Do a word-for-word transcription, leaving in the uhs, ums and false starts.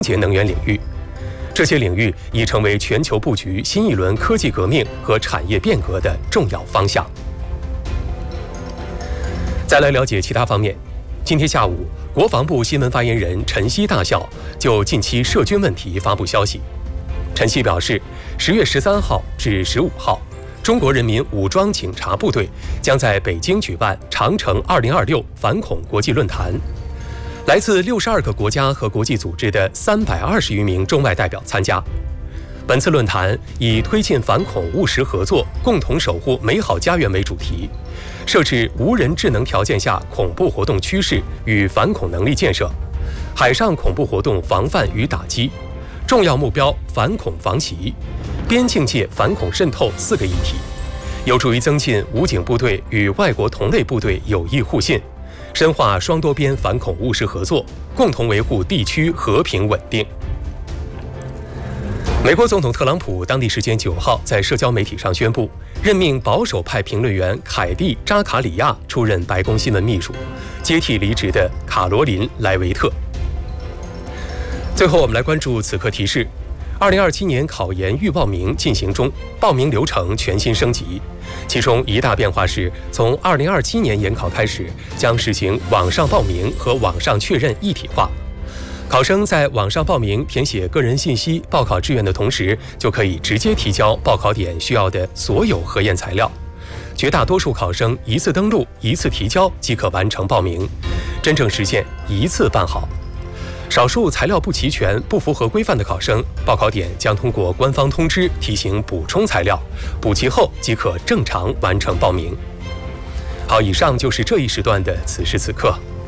洁能源领域。这些领域已成为全球布局新一轮科技革命和产业变革的重要方向。再来了解其他方面，今天下午，国防部新闻发言人陈希大校就近期涉军问题发布消息。陈希表示，十月十三号至十五号，中国人民武装警察部队将在北京举办长城二零二六反恐国际论坛。来自六十二个国家和国际组织的三百二十余名中外代表参加。本次论坛以推进反恐务实合作，共同守护美好家园为主题，设置无人智能条件下恐怖活动趋势与反恐能力建设、海上恐怖活动防范与打击、重要目标反恐防袭、边境界反恐渗透四个议题，有助于增进武警部队与外国同类部队友谊互信，深化双多边反恐务实合作，共同维护地区和平稳定。美国总统特朗普当地时间九号在社交媒体上宣布，任命保守派评论员凯蒂·扎卡里亚出任白宫新闻秘书，接替离职的卡罗琳·莱维特。最后，我们来关注此刻提示：二零二七年考研预报名进行中，报名流程全新升级。其中一大变化是，从二零二七年研考开始，将实行网上报名和网上确认一体化。考生在网上报名填写个人信息、报考志愿的同时，就可以直接提交报考点需要的所有核验材料。绝大多数考生一次登录、一次提交即可完成报名，真正实现一次办好。少数材料不齐全、不符合规范的考生，报考点将通过官方通知提醒补充材料，补齐后即可正常完成报名。好，以上就是这一时段的此时此刻。